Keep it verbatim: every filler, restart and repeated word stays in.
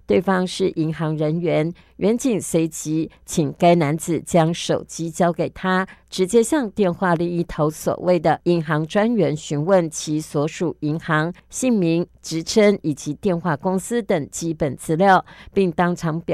对方是银行人员。员警随即请该男子将手机交给他，直接向电话另一头所谓的银行专员询问其所属银行姓名、职称以及电话公司等基本资料，并当场表